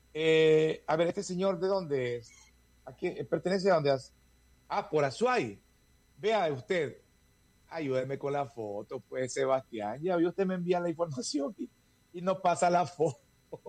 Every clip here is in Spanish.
A ver, este señor, ¿de dónde es? ¿A quién pertenece a dónde? Ah, por Azuay. Vea usted, ayúdeme con la foto, pues, Sebastián. Ya vio, usted me envía la información y no pasa la foto.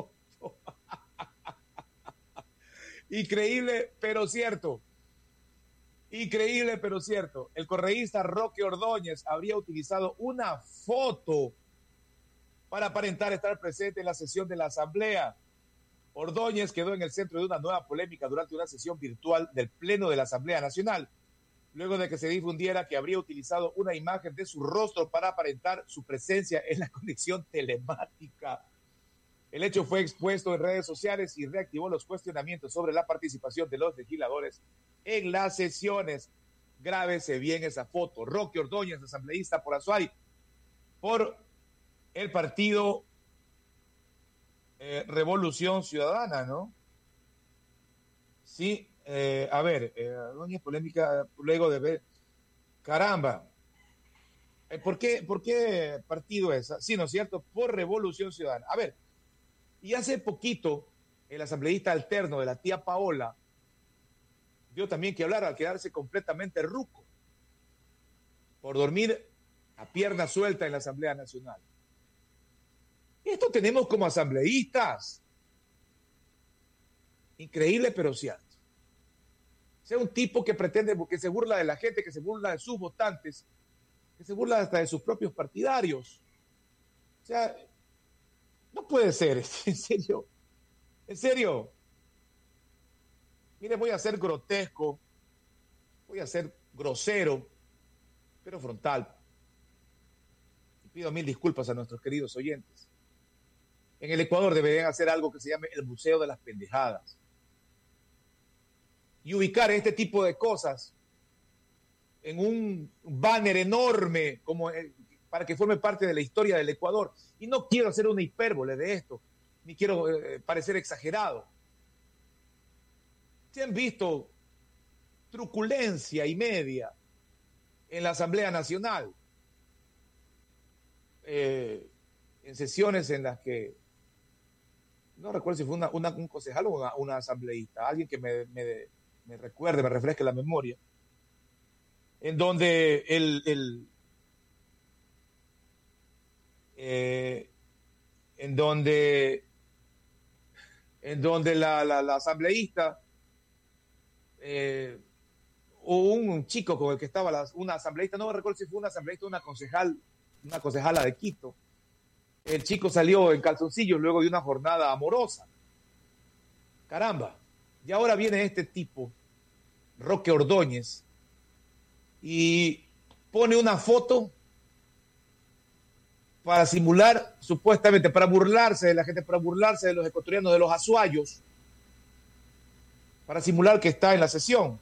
Increíble, pero cierto. Increíble, pero cierto. El correísta Roque Ordóñez habría utilizado una foto para aparentar estar presente en la sesión de la Asamblea. Ordóñez quedó en el centro de una nueva polémica durante una sesión virtual del Pleno de la Asamblea Nacional, luego de que se difundiera que habría utilizado una imagen de su rostro para aparentar su presencia en la conexión telemática. El hecho fue expuesto en redes sociales y reactivó los cuestionamientos sobre la participación de los legisladores en las sesiones. Grábese bien esa foto. Roque Ordóñez, asambleísta por Azuay, por el partido Revolución Ciudadana, ¿no? Sí, a ver, Ordóñez, polémica luego de ver. Caramba, ¿por qué partido es? Sí, ¿no es cierto? Por Revolución Ciudadana. A ver, y hace poquito, el asambleísta alterno de la tía Paola dio también que hablar al quedarse completamente ruco por dormir a pierna suelta en la Asamblea Nacional. Esto tenemos como asambleístas. Increíble, pero cierto. Sea un tipo que pretende, que se burla de la gente, que se burla de sus votantes, que se burla hasta de sus propios partidarios. O sea, no puede ser, en serio, en serio. Mire, voy a ser grotesco, voy a ser grosero, pero frontal. Y pido mil disculpas a nuestros queridos oyentes. En el Ecuador deberían hacer algo que se llame el Museo de las Pendejadas y ubicar este tipo de cosas en un banner enorme como para que forme parte de la historia del Ecuador. Y no quiero hacer una hipérbole de esto, ni quiero parecer exagerado. Se han visto truculencia y media en la Asamblea Nacional, en sesiones en las que no recuerdo si fue un concejal o una asambleísta, alguien que me recuerde, me refresque la memoria, en donde eh, en donde, en donde la asambleísta o un chico con el que estaba una asambleísta, no recuerdo si fue una asambleísta o una concejala de Quito. El chico salió en calzoncillos luego de una jornada amorosa. Caramba. Y ahora viene este tipo, Roque Ordóñez, y pone una foto para simular, supuestamente, para burlarse de la gente, para burlarse de los ecuatorianos, de los azuayos, para simular que está en la sesión.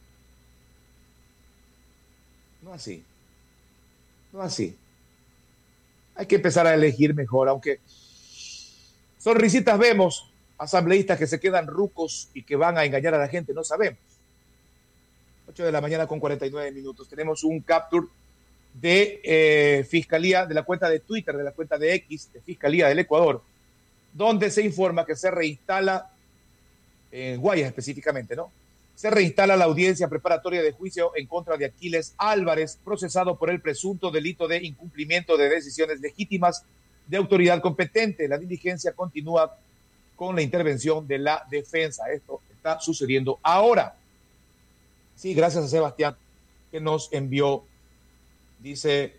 No así, no así. Hay que empezar a elegir mejor, aunque sonrisitas vemos, asambleístas que se quedan rucos y que van a engañar a la gente, no sabemos. 8 de la mañana con 49 minutos. Tenemos un capture de Fiscalía, de la cuenta de Twitter, de la cuenta de X, de Fiscalía del Ecuador, donde se informa que se reinstala, en Guayas específicamente, ¿no? Se reinstala la audiencia preparatoria de juicio en contra de Aquiles Álvarez, procesado por el presunto delito de incumplimiento de decisiones legítimas de autoridad competente. La diligencia continúa con la intervención de la defensa. Esto está sucediendo ahora. Sí, gracias a Sebastián que nos envió, dice,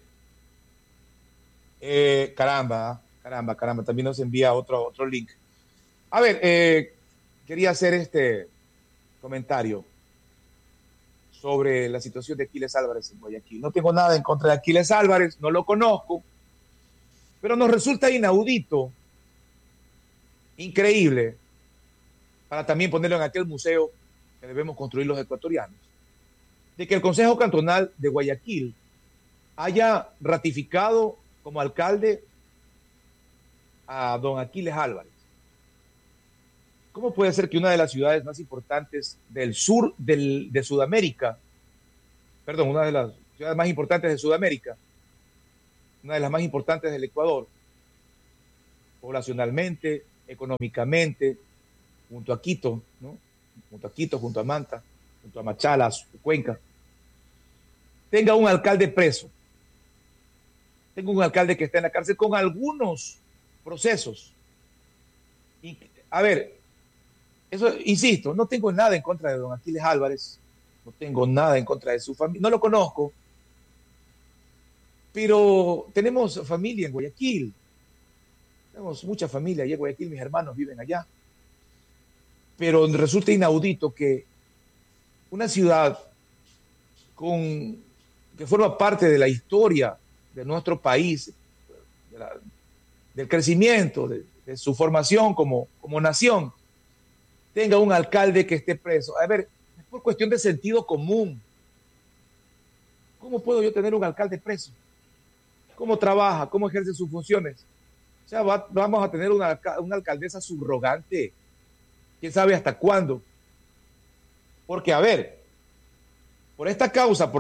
caramba, también nos envía otro link. A ver, quería hacer este comentario sobre la situación de Aquiles Álvarez en Guayaquil. No tengo nada en contra de Aquiles Álvarez, no lo conozco, pero nos resulta inaudito, increíble, para también ponerlo en aquel museo que debemos construir los ecuatorianos, de que el Consejo Cantonal de Guayaquil haya ratificado como alcalde a don Aquiles Álvarez. ¿Cómo puede ser que una de las ciudades más importantes del sur de Sudamérica, perdón, una de las ciudades más importantes de Sudamérica, una de las más importantes del Ecuador, poblacionalmente, económicamente, junto a Quito, ¿no? Junto a Quito, junto a Manta, junto a Machala, Cuenca, tenga un alcalde preso, tenga un alcalde que está en la cárcel con algunos procesos. Y, a ver, eso, insisto, no tengo nada en contra de don Aquiles Álvarez, no tengo nada en contra de su familia, no lo conozco, pero tenemos familia en Guayaquil, tenemos mucha familia allá en Guayaquil, mis hermanos viven allá, pero resulta inaudito que una ciudad con, que forma parte de la historia de nuestro país, de la, del crecimiento, de su formación como nación, tenga un alcalde que esté preso. A ver, es por cuestión de sentido común. ¿Cómo puedo yo tener un alcalde preso? ¿Cómo trabaja? ¿Cómo ejerce sus funciones? O sea, vamos a tener una alcaldesa subrogante. ¿Quién sabe hasta cuándo? Porque, a ver, por esta causa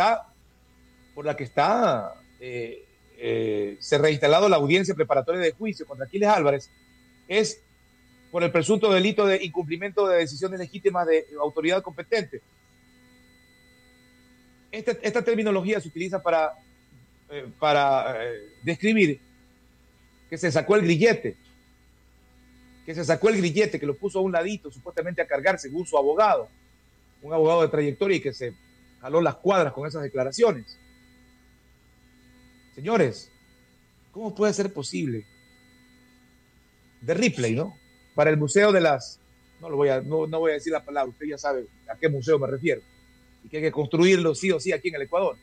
se ha reinstalado la audiencia preparatoria de juicio contra Aquiles Álvarez, es por el presunto delito de incumplimiento de decisiones legítimas de autoridad competente. Esta terminología se utiliza para describir que se sacó el grillete, que lo puso a un ladito, supuestamente a cargar según su abogado, un abogado de trayectoria y que se jaló las cuadras con esas declaraciones. Señores, ¿cómo puede ser posible? De Ripley, ¿no? Para el Museo de las... No voy a decir la palabra, usted ya sabe a qué museo me refiero, y que hay que construirlo sí o sí aquí en el Ecuador.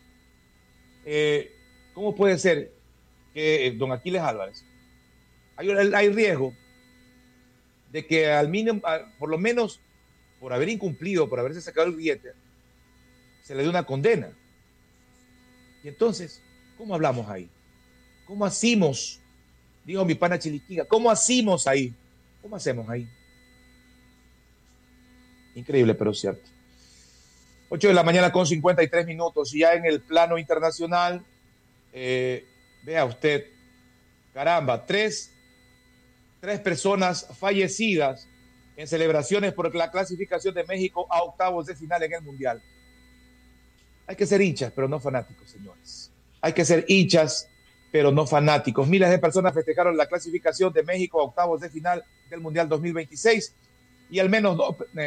¿Cómo puede ser que don Aquiles Álvarez hay riesgo de que por lo menos por haber incumplido, por haberse sacado el billete, se le dé una condena? Y entonces, ¿cómo hablamos ahí? ¿Cómo hacemos? Dijo mi pana Chiliquiga, ¿cómo hacemos ahí? ¿Cómo hacemos ahí? Increíble, pero cierto. 8 de la mañana con 53 minutos. Y ya en el plano internacional, vea usted, caramba, tres personas fallecidas en celebraciones por la clasificación de México a octavos de final en el Mundial. Hay que ser hinchas, pero no fanáticos, señores. Hay que ser hinchas, pero no fanáticos. Miles de personas festejaron la clasificación de México a octavos de final del Mundial 2026 y al menos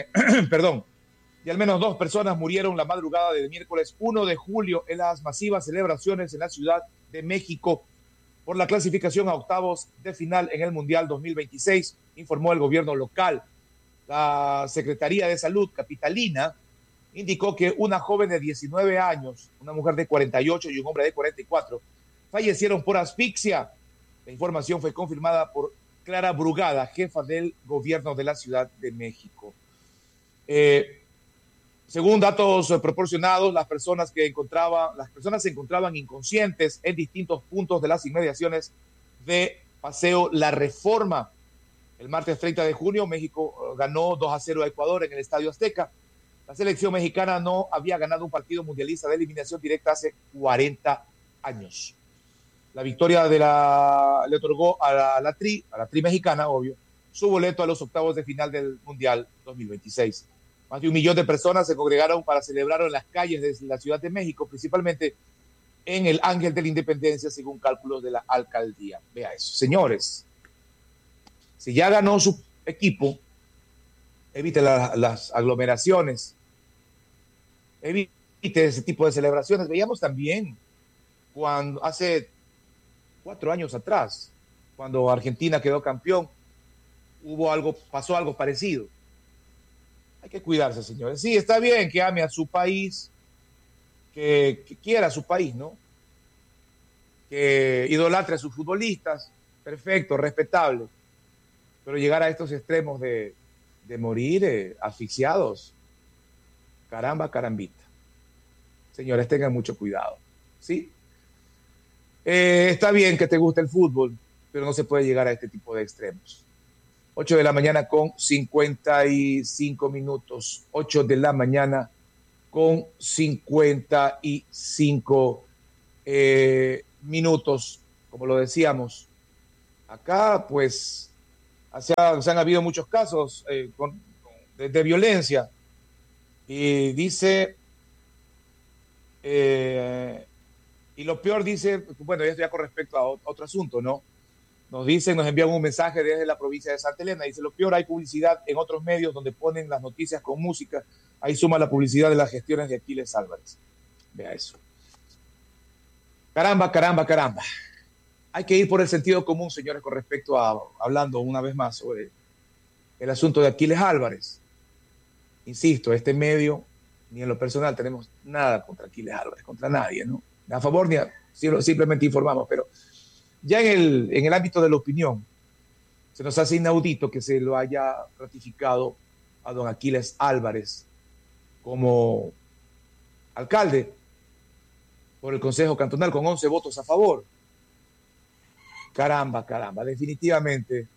dos personas murieron la madrugada del miércoles 1 de julio en las masivas celebraciones en la Ciudad de México por la clasificación a octavos de final en el Mundial 2026, informó el gobierno local. La Secretaría de Salud capitalina indicó que una joven de 19 años, una mujer de 48 y un hombre de 44 fallecieron por asfixia. La información fue confirmada por Clara Brugada, jefa del gobierno de la Ciudad de México. Según datos proporcionados, las personas se encontraban inconscientes en distintos puntos de las inmediaciones de Paseo La Reforma. El martes 30 de junio, México ganó 2-0 a Ecuador en el Estadio Azteca. La selección mexicana no había ganado un partido mundialista de eliminación directa hace 40 años. La victoria le otorgó a la tri mexicana, obvio, su boleto a los octavos de final del Mundial 2026. Más de 1 millón de personas se congregaron para celebrar en las calles de la Ciudad de México, principalmente en el Ángel de la Independencia, según cálculos de la alcaldía. Vea eso. Señores, si ya ganó su equipo, evite las aglomeraciones, evite ese tipo de celebraciones. Veíamos también cuando hace 4 años atrás, cuando Argentina quedó campeón, pasó algo parecido. Hay que cuidarse, señores. Sí, está bien que ame a su país, que quiera a su país, ¿no? Que idolatre a sus futbolistas, perfecto, respetable. Pero llegar a estos extremos de morir asfixiados, carambita. Señores, tengan mucho cuidado, ¿sí? Está bien que te guste el fútbol, pero no se puede llegar a este tipo de extremos. 8 de la mañana con 55 minutos. 8 de la mañana con 55 minutos. Como lo decíamos, acá pues Se han habido muchos casos de violencia. Y dice, y lo peor dice, bueno, esto ya con respecto a otro asunto, ¿no? Nos envían un mensaje desde la provincia de Santa Elena. Dice, lo peor, hay publicidad en otros medios donde ponen las noticias con música. Ahí suma la publicidad de las gestiones de Aquiles Álvarez. Vea eso. Caramba, caramba, caramba. Hay que ir por el sentido común, señores, con respecto a, hablando una vez más sobre el asunto de Aquiles Álvarez. Insisto, este medio, ni en lo personal tenemos nada contra Aquiles Álvarez, contra nadie, ¿no? A favor ni a, simplemente informamos, pero ya en el ámbito de la opinión, se nos hace inaudito que se lo haya ratificado a don Aquiles Álvarez como alcalde por el Consejo Cantonal con 11 votos a favor. Caramba, caramba, definitivamente,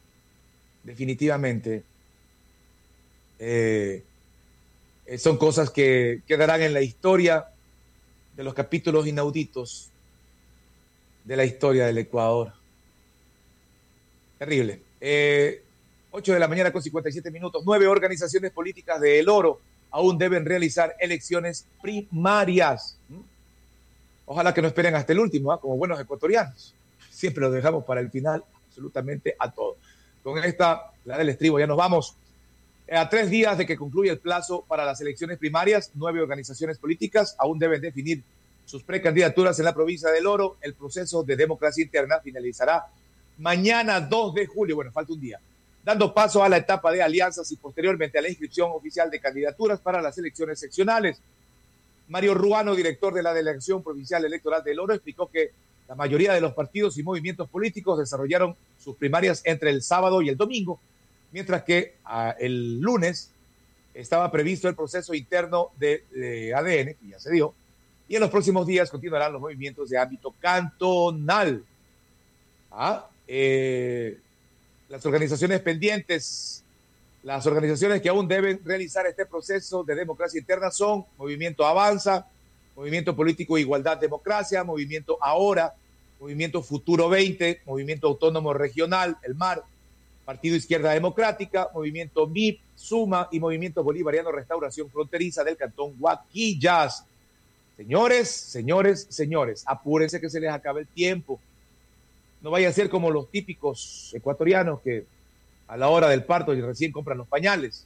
son cosas que quedarán en la historia de los capítulos inauditos de la historia del Ecuador. Terrible. 8 de la mañana con 57 minutos. 9 organizaciones políticas de El Oro aún deben realizar elecciones primarias. Ojalá que no esperen hasta el último, como buenos ecuatorianos. Siempre lo dejamos para el final, absolutamente a todo. Con esta, la del estribo, ya nos vamos. A 3 días de que concluya el plazo para las elecciones primarias, 9 organizaciones políticas aún deben definir sus precandidaturas en la provincia del Oro. El proceso de democracia interna finalizará mañana 2 de julio, bueno, falta un día, dando paso a la etapa de alianzas y posteriormente a la inscripción oficial de candidaturas para las elecciones seccionales. Mario Ruano, director de la Delegación Provincial Electoral del Oro, explicó que la mayoría de los partidos y movimientos políticos desarrollaron sus primarias entre el sábado y el domingo, mientras que el lunes estaba previsto el proceso interno de ADN, que ya se dio, y en los próximos días continuarán los movimientos de ámbito cantonal. Las organizaciones pendientes, las organizaciones que aún deben realizar este proceso de democracia interna son Movimiento Avanza, Movimiento Político Igualdad Democracia, Movimiento Ahora, Movimiento Futuro 20, Movimiento Autónomo Regional, el MAR, Partido Izquierda Democrática, Movimiento MIP, Suma y Movimiento Bolivariano Restauración Fronteriza del Cantón Huaquillas. Señores, apúrense que se les acabe el tiempo. No vaya a ser como los típicos ecuatorianos que a la hora del parto y recién compran los pañales.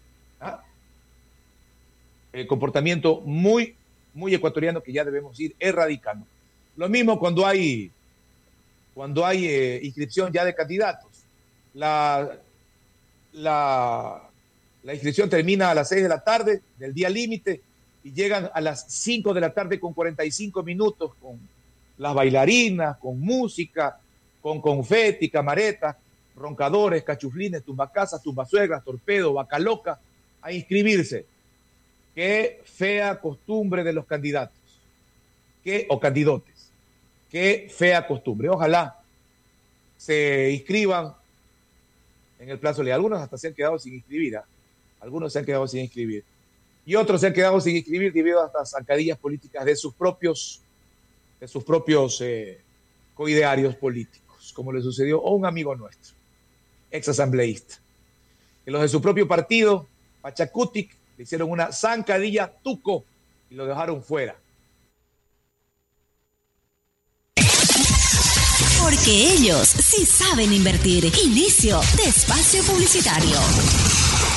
El comportamiento muy ecuatoriano que ya debemos ir erradicando. Lo mismo cuando hay inscripción ya de candidatos. La inscripción termina a las 6 de la tarde del día límite y llegan a las 5 de la tarde con 45 minutos con las bailarinas, con música, con confeti, camaretas, roncadores, cachuflines, tumbacasas, tumbasuegras, torpedo, vaca loca, a inscribirse. Qué fea costumbre de los candidatos o candidotes. Qué fea costumbre. Ojalá se inscriban en el plazo legal. Algunos hasta se han quedado sin inscribir. Algunos se han quedado sin inscribir. Y otros se han quedado sin inscribir debido a estas zancadillas políticas de sus propios coidearios políticos, como le sucedió a un amigo nuestro, ex asambleísta, que los de su propio partido, Pachacutic, le hicieron una zancadilla tuco y lo dejaron fuera. Porque ellos sí saben invertir. Inicio de espacio publicitario.